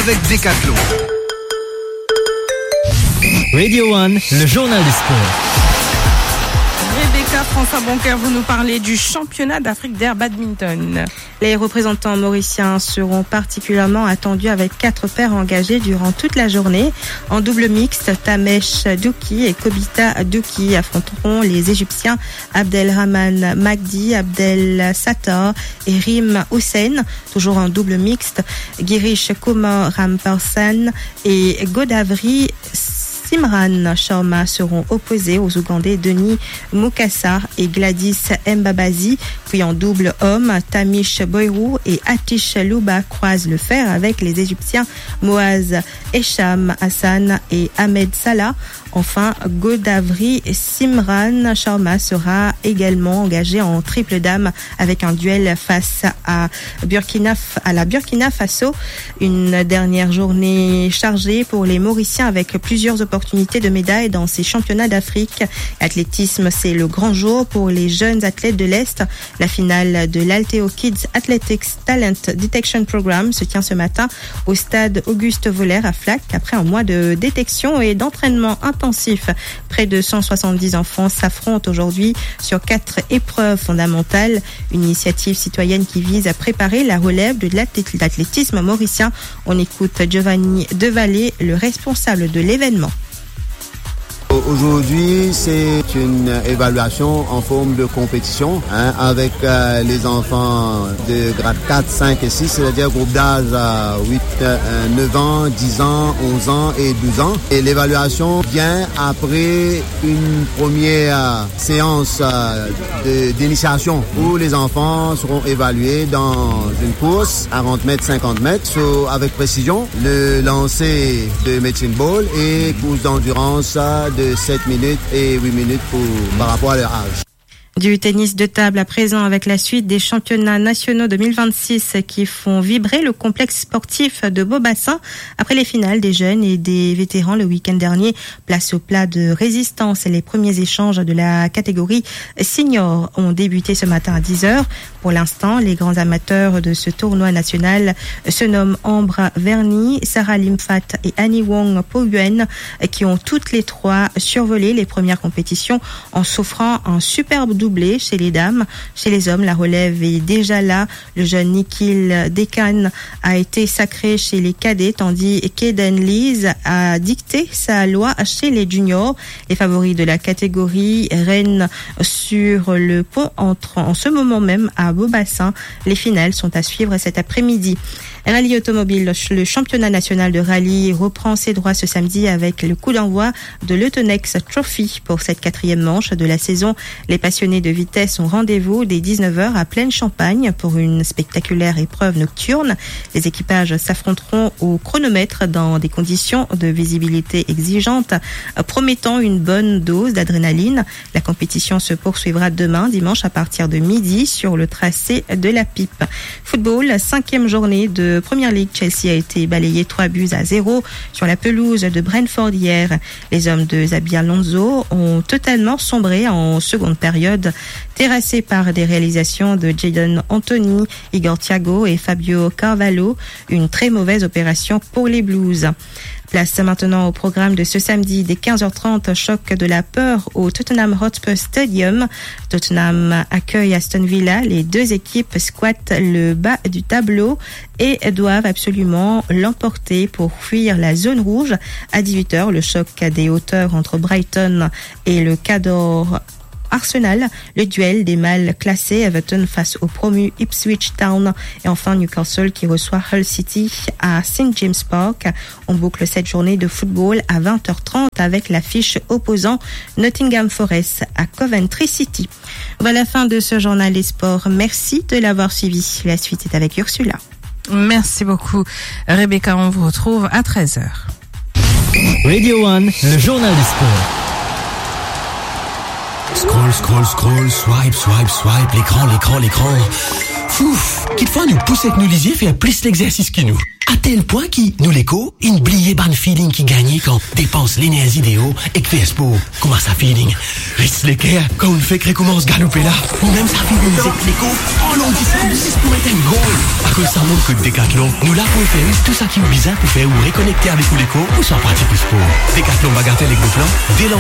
avec Decathlon. Radio One, le journal du sport. Rebecca, François Boncoeur, vous nous parlez du championnat d'Afrique d'air badminton. Les représentants mauriciens seront particulièrement attendus avec 4 paires engagées durant toute la journée. En double mixte, Tamesh Douki et Kobita Douki affronteront les Égyptiens Abdelrahman Magdi, Abdel Sattar et Rim Hussein. Toujours en double mixte, Girish Kumar Ramparsan et Godavari Simran Sharma seront opposés aux Ougandais Denis Mukassar et Gladys Mbabazi. Puis en double homme, Tamish Boyrou et Atish Louba croisent le fer avec les Égyptiens Moaz Esham Hassan et Ahmed Salah. Enfin, Godavari Simran Sharma sera également engagé en triple dame avec un duel face à la Burkina Faso. Une dernière journée chargée pour les Mauriciens avec plusieurs opportunités de médailles dans ces championnats d'Afrique. L'athlétisme, c'est le grand jour pour les jeunes athlètes de l'Est. La finale de l'Alteo Kids Athletics Talent Detection Program se tient ce matin au stade Auguste Voller à Flac après un mois de détection et d'entraînement intensif. Près de 170 enfants s'affrontent aujourd'hui sur 4 épreuves fondamentales. Une initiative citoyenne qui vise à préparer la relève de l'athlétisme mauricien. On écoute Giovanni Devallé, le responsable de l'événement. Aujourd'hui, c'est une évaluation en forme de compétition avec les enfants de grade 4, 5 et 6, c'est-à-dire groupe d'âge 8, 9 ans, 10 ans, 11 ans et 12 ans. Et l'évaluation vient après une première séance d'initiation où les enfants seront évalués dans une course 40 mètres, 50 mètres avec précision, le lancer de medicine ball et course d'endurance de 7 minutes et 8 minutes par rapport à leur âge. Du tennis de table à présent avec la suite des championnats nationaux 2026 qui font vibrer le complexe sportif de Beaubassin. Après les finales des jeunes et des vétérans le week-end dernier, place au plat de résistance. Les premiers échanges de la catégorie senior ont débuté ce matin à 10h. Pour l'instant, les grands amateurs de ce tournoi national se nomment Ambre Verny, Sarah Limfat et Annie Wong Po-Yuen qui ont toutes les trois survolé les premières compétitions en s'offrant un superbe doublé chez les dames. Chez les hommes, la relève est déjà là. Le jeune Nikhil Dekhan a été sacré chez les cadets, tandis qu'Eden Lees a dicté sa loi chez les juniors. Les favoris de la catégorie règnent sur le pont entre en ce moment même à Beaubassin. Les finales sont à suivre cet après-midi. Rallye automobile, le championnat national de rallye reprend ses droits ce samedi avec le coup d'envoi de l'Eutonex Trophy pour cette 4e manche de la saison. Les passionnés de vitesse ont rendez-vous dès 19h à Pleine Champagne pour une spectaculaire épreuve nocturne. Les équipages s'affronteront au chronomètre dans des conditions de visibilité exigeantes, promettant une bonne dose d'adrénaline. La compétition se poursuivra demain, dimanche, à partir de midi sur le tracé de la Pipe. Football, 5e journée de Première Ligue. Chelsea a été balayé 3-0 sur la pelouse de Brentford hier. Les hommes de Xabi Alonso ont totalement sombré en seconde période, terrassés par des réalisations de Jadon Anthony, Igor Thiago et Fabio Carvalho. Une très mauvaise opération pour les Blues. Place maintenant au programme de ce samedi dès 15h30, choc de la peur au Tottenham Hotspur Stadium. Tottenham accueille Aston Villa. Les deux équipes squattent le bas du tableau et doivent absolument l'emporter pour fuir la zone rouge. À 18h, le choc des hauteurs entre Brighton et le Cador Arsenal, le duel des mal classés, Everton face au promu Ipswich Town et enfin Newcastle qui reçoit Hull City à St James Park. On boucle cette journée de football à 20h30 avec l'affiche opposant Nottingham Forest à Coventry City. Voilà la fin de ce journal des sports. Merci de l'avoir suivi. La suite est avec Ursula. Merci beaucoup Rebecca, on vous retrouve à 13h. Radio One, le journal du sport. Scroll, scroll, scroll, swipe, swipe, swipe, l'écran. Fouf, qu'il faut nous pousser avec nous lisier faire plus l'exercice que nous. À tel point qu'il, nous l'écho, une blié ban feeling qui gagne quand dépense l'énergie idéaux et que fait sport. Comment ça feeling? Reste l'équerre, quand on fait que commence galoper là. Ou même ça feeling avec l'écho. Oh l'on dit ça, 6 pour être un goal. À cause ça montre que Décathlon, nous là pour faire tout ça qui est bizarre pour faire ou réconnecter avec l'écho ou sans pratique du sport. Décathlon bagatelle et gros plan, dès